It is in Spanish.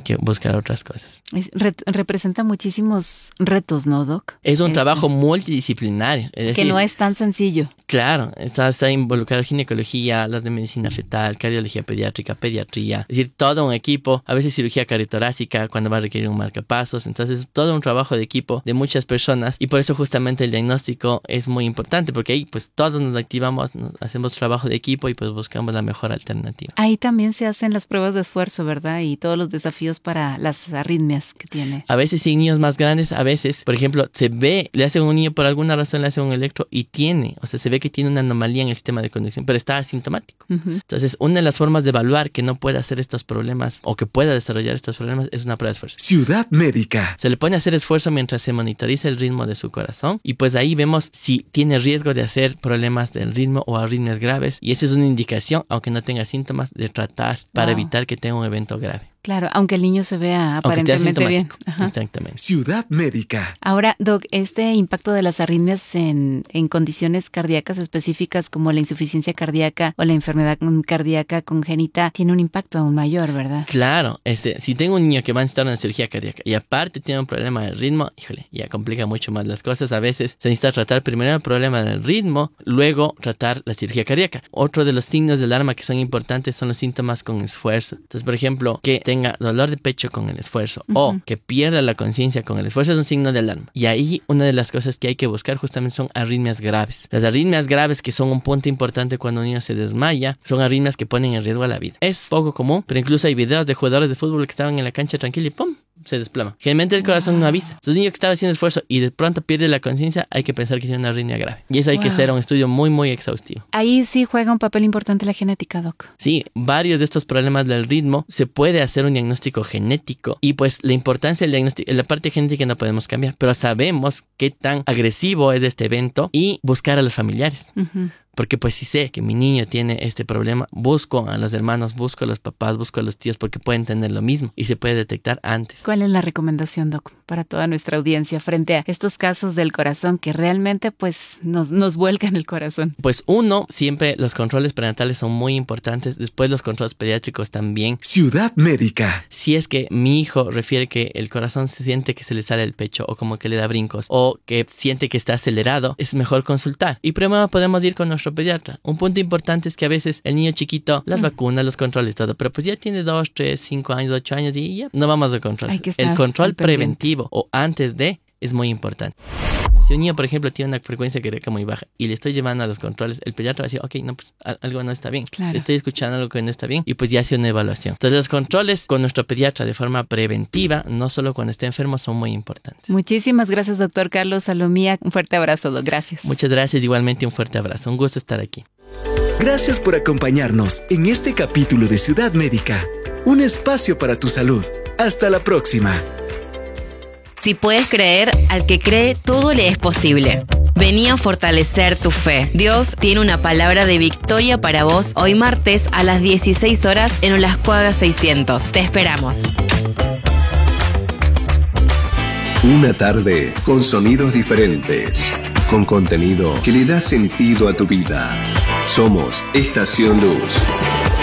que buscar otras cosas. Representa muchísimos retos, ¿no, Doc? Es un trabajo multidisciplinario. Es decir, que no es tan sencillo. Claro, está involucrado ginecología, las de medicina fetal, cardiología pediátrica, pediatría, es decir, todo un equipo, a veces cirugía cardiotorácica cuando va a requerir un marcapasos, entonces todo un trabajo de equipo de muchas personas y por eso justamente el diagnóstico es muy importante porque ahí pues todos nos activamos, hacemos trabajo de equipo y pues buscamos la mejor alternativa. Ahí también se hacen las pruebas de esfuerzo, ¿verdad? Y todos los desafíos para las arritmias que tiene. A veces sí, niños más grandes, a veces, por ejemplo, se ve, le hacen a un niño por alguna razón, le hacen un electro y tiene, o sea, se ve que tiene una anomalía en el sistema de conducción, pero está asintomático. Entonces, una de las formas de evaluar que no pueda hacer estos problemas o que pueda desarrollar estos problemas es una prueba de esfuerzo. Ciudad Médica. Se le pone a hacer esfuerzo mientras se monitoriza el ritmo de su corazón y pues ahí vemos si tiene riesgo de hacer problemas del ritmo o arritmias graves y esa es una indicación, aunque no tenga síntomas, de tratar para evitar que tenga un evento grave. Claro, aunque el niño se vea aparentemente bien. Ajá. Exactamente. Ciudad Médica. Ahora, Doc, este impacto de las arritmias en condiciones cardíacas específicas como la insuficiencia cardíaca o la enfermedad cardíaca congénita tiene un impacto aún mayor, ¿verdad? Claro, si tengo un niño que va a necesitar una cirugía cardíaca y aparte tiene un problema del ritmo, híjole, ya complica mucho más las cosas. A veces se necesita tratar primero el problema del ritmo, luego tratar la cirugía cardíaca. Otro de los signos de alarma que son importantes son los síntomas con esfuerzo. Entonces, por ejemplo, que tenga dolor de pecho con el esfuerzo o que pierda la conciencia con el esfuerzo es un signo de alarma. Y ahí una de las cosas que hay que buscar justamente son arritmias graves. Las arritmias graves, que son un punto importante cuando un niño se desmaya, son arritmias que ponen en riesgo a la vida. Es poco común, pero incluso hay videos de jugadores de fútbol que estaban en la cancha tranquilos y ¡pum!, se desploma. Generalmente el corazón no avisa. Entonces, un niño que estaba haciendo esfuerzo y de pronto pierde la conciencia, hay que pensar que tiene una arritmia grave. Y eso hay que hacer un estudio muy, muy exhaustivo. Ahí sí juega un papel importante la genética, Doc. Sí, varios de estos problemas del ritmo se puede hacer un diagnóstico genético y pues la importancia del diagnóstico, la parte genética no podemos cambiar, pero sabemos qué tan agresivo es este evento y buscar a los familiares. Porque pues si sé que mi niño tiene este problema, busco a los hermanos, busco a los papás, busco a los tíos porque pueden tener lo mismo y se puede detectar antes. ¿Cuál es la recomendación, Doc, para toda nuestra audiencia frente a estos casos del corazón que realmente pues nos vuelcan el corazón? Pues uno, siempre los controles prenatales son muy importantes, después los controles pediátricos también. Ciudad Médica. Si es que mi hijo refiere que el corazón se siente que se le sale el pecho o como que le da brincos o que siente que está acelerado, es mejor consultar. Y primero podemos ir con nuestro pediatra. Un punto importante es que a veces el niño chiquito, las vacunas, los controles, todo, pero pues ya tiene 2, 3, 5 años, 8 años y ya no vamos a controlar. El control preventivo o antes de es muy importante. Si un niño, por ejemplo, tiene una frecuencia cardíaca muy baja y le estoy llevando a los controles, el pediatra va a decir, ok, no, pues algo no está bien. Claro. Estoy escuchando algo que no está bien y pues ya hace una evaluación. Entonces los controles con nuestro pediatra de forma preventiva, no solo cuando esté enfermo, son muy importantes. Muchísimas gracias, doctor Carlos Salomía. Un fuerte abrazo, Doc. Gracias. Muchas gracias, igualmente un fuerte abrazo. Un gusto estar aquí. Gracias por acompañarnos en este capítulo de Ciudad Médica, un espacio para tu salud. Hasta la próxima. Si puedes creer, al que cree, todo le es posible. Vení a fortalecer tu fe. Dios tiene una palabra de victoria para vos hoy martes a las 16 horas en Olascuaga 600. Te esperamos. Una tarde con sonidos diferentes, con contenido que le da sentido a tu vida. Somos Estación Luz.